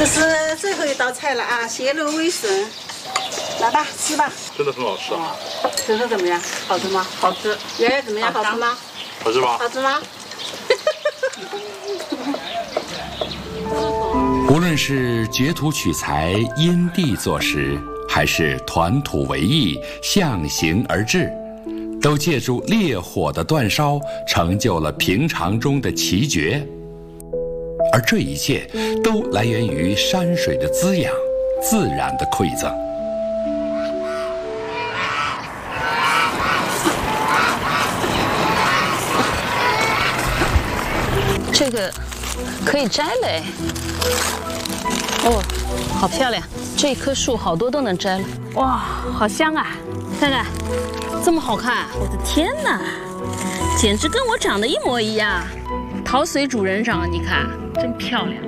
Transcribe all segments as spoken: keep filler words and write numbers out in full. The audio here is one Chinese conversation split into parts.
这是最后一道菜了啊，蟹肉味笋，来吧，吃吧。 真的很好吃啊！ 吃的怎么样？好吃吗？ 好吃。 圆圆怎么样？好吃吗？ 好吃吗？ 好吃吗？ 无论是掘土取材、因地作时，还是团土为艺、向形而至，都借助烈火的煅烧，成就了平常中的奇绝。而这一切都来源于山水的滋养，自然的馈赠。 这个可以摘嘞。哦，好漂亮！这棵树好多都能摘了。哇，好香啊！看看，这么好看，我的天哪，简直跟我长得一模一样。桃髓主人长，你看，真漂亮。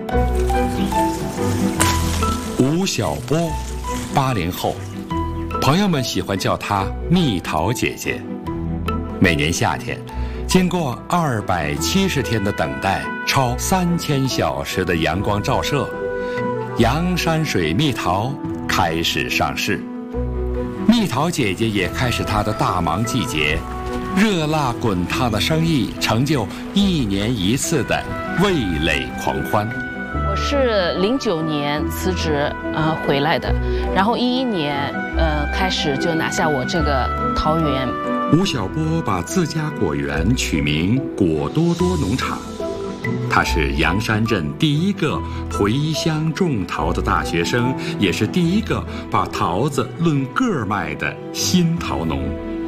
吴晓波，八零后，朋友们喜欢叫她蜜桃姐姐。每年夏天，经过二百七十天的等待，超三千小时的阳光照射，阳山水蜜桃开始上市。蜜桃姐姐也开始她的大忙季节，热辣滚烫的生意成就一年一次的味蕾狂欢。 我是零九年辞职呃回来的，然后一一年呃开始就拿下我这个桃园。 吴晓波把自家果园取名果多多农场。他是阳山镇第一个回乡种桃的大学生，也是第一个把桃子论个儿卖的新桃农。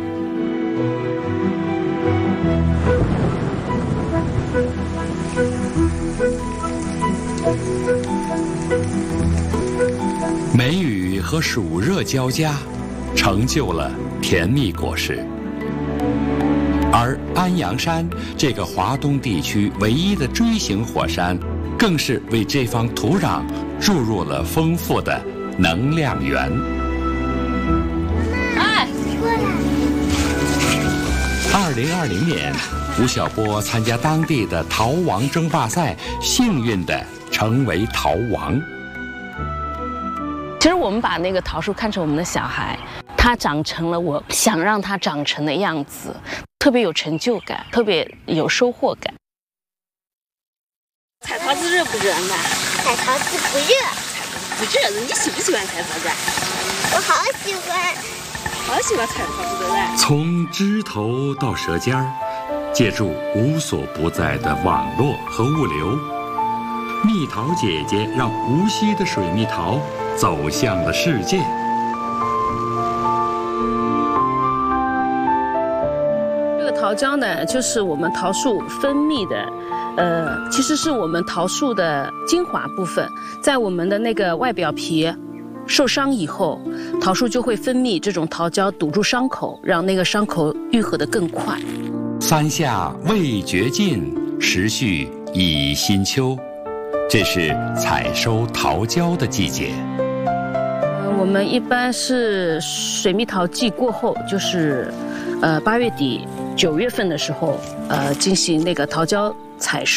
梅雨和暑热交加，成就了甜蜜果实。而安阳山这个华东地区唯一的锥形火山，更是为这方土壤注入了丰富的能量源。 哎， 过来！ 二零二零年，吴晓波参加当地的桃王争霸赛，幸运地成为桃王。 其实我们把那个桃树看成我们的小孩，它长成了我想让它长成的样子，特别有成就感，特别有收获感。采桃子热不热呢？ 采桃子不热。 不热，你喜不喜欢采桃子？ 我好喜欢。 好喜欢采桃子，对不对？ 从枝头到舌尖儿，借助无所不在的网络和物流，蜜桃姐姐让无锡的水蜜桃走向了世界。 这个桃胶呢，就是我们桃树分泌的，呃，其实是我们桃树的精华部分，在我们的那个外表皮受伤以后，桃树就会分泌这种桃胶堵住伤口，让那个伤口愈合得更快。 三夏未绝尽，时序已新秋，这是采收桃胶的季节。 我们一般是水蜜桃季过后，就是呃八月底九月份的时候，呃进行那个桃胶采收。